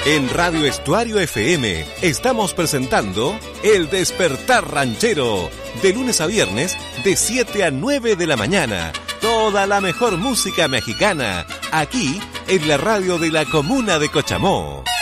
En Radio Estuario FM estamos presentando El Despertar Ranchero, de lunes a viernes de 7 a 9 de la mañana. Toda la mejor música mexicana, aquí en la radio de la comuna de Cochamó.